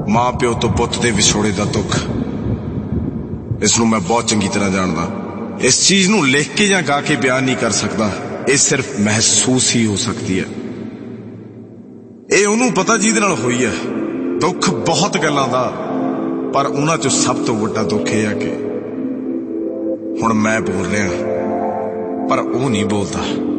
ਮਾਂ ਪਿਓ ਤੋਂ ਪੁੱਤ ਦੇ ਵਿਛੋੜੇ ਦਾ ਦੁੱਖ, ਇਸ ਨੂੰ ਮੈਂ ਬਹੁਤ ਚੰਗੀ ਤਰ੍ਹਾਂ ਜਾਣਦਾ। ਇਸ ਚੀਜ਼ ਨੂੰ ਲਿਖ ਕੇ ਜਾਂ ਗਾ ਕੇ ਬਿਆਨ ਨਹੀਂ ਕਰ ਸਕਦਾ, ਇਹ ਸਿਰਫ ਮਹਿਸੂਸ ਹੀ ਹੋ ਸਕਦੀ ਹੈ। ਇਹ ਉਹਨੂੰ ਪਤਾ ਜਿਹਦੇ ਨਾਲ ਹੋਈ ਹੈ। ਦੁੱਖ ਬਹੁਤ ਗੱਲਾਂ ਦਾ, ਪਰ ਉਹਨਾਂ ਚੋਂ ਸਭ ਤੋਂ ਵੱਡਾ ਦੁੱਖ ਇਹ ਹੈ ਕਿ ਹੁਣ ਮੈਂ ਬੋਲ ਰਿਹਾ ਪਰ ਉਹ ਨਹੀਂ ਬੋਲਦਾ।